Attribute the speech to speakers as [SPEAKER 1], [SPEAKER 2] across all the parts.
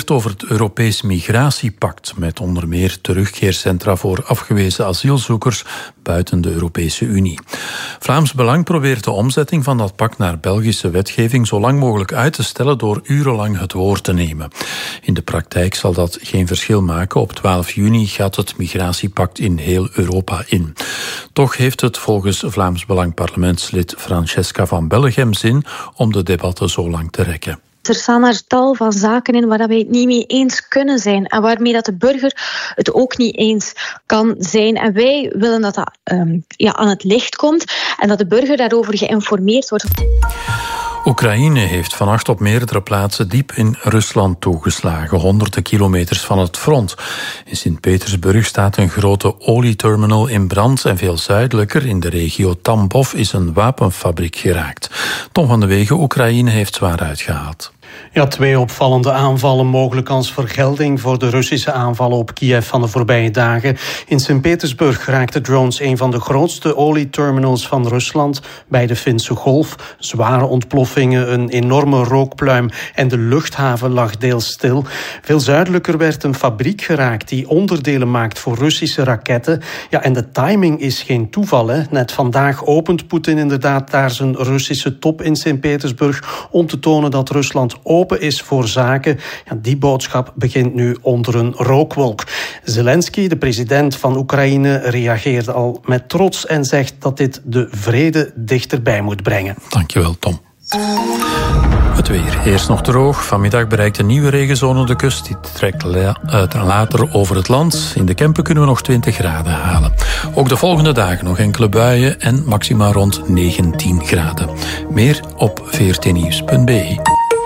[SPEAKER 1] debatteert over het Europees Migratiepact, met onder meer terugkeercentra voor afgewezen asielzoekers buiten de Europese Unie. Vlaams Belang probeert de omzetting van dat pact naar Belgische wetgeving zo lang mogelijk uit te stellen door urenlang het woord te nemen. In de praktijk zal dat geen verschil maken. Op 12 juni gaat het migratiepact in heel Europa in. Toch heeft het volgens Vlaams Belang parlementslid Francesca van Bellegem zin om de debatten zo lang te rekken.
[SPEAKER 2] Er staan er tal van zaken in waar wij het niet mee eens kunnen zijn en waarmee dat de burger het ook niet eens kan zijn. En wij willen dat dat aan het licht komt en dat de burger daarover geïnformeerd wordt.
[SPEAKER 1] Oekraïne heeft vannacht op meerdere plaatsen diep in Rusland toegeslagen, honderden kilometers van het front. In Sint-Petersburg staat een grote olieterminal in brand en veel zuidelijker, in de regio Tambov, is een wapenfabriek geraakt. Tom van de Wegen, Oekraïne heeft zwaar uitgehaald.
[SPEAKER 3] Ja, 2 opvallende aanvallen mogelijk als vergelding voor de Russische aanvallen op Kiev van de voorbije dagen. In Sint-Petersburg raakten drones een van de grootste olieterminals van Rusland bij de Finse Golf. Zware ontploffingen, een enorme rookpluim en de luchthaven lag deels stil. Veel zuidelijker werd een fabriek geraakt die onderdelen maakt voor Russische raketten. Ja, en de timing is geen toeval, hè. Net vandaag opent Poetin inderdaad daar zijn Russische top in Sint-Petersburg om te tonen dat Rusland open is voor zaken. Ja, die boodschap begint nu onder een rookwolk. Zelensky, de president van Oekraïne, reageerde al met trots en zegt dat dit de vrede dichterbij moet brengen.
[SPEAKER 1] Dankjewel, Tom. Het weer. Eerst nog droog. Vanmiddag bereikt een nieuwe regenzone de kust. Die trekt later over het land. In de Kempen kunnen we nog 20 graden halen. Ook de volgende dagen nog enkele buien en maxima rond 19 graden. Meer op vrtnieuws.be.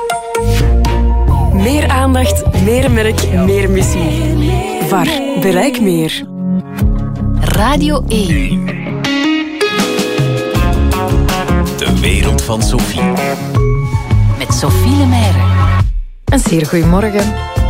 [SPEAKER 4] Meer aandacht, meer merk, meer missie. VAR, bereik meer.
[SPEAKER 5] Radio 1.
[SPEAKER 6] De wereld van Sophie.
[SPEAKER 5] Met Sophie Lemaire.
[SPEAKER 4] Een zeer goeiemorgen.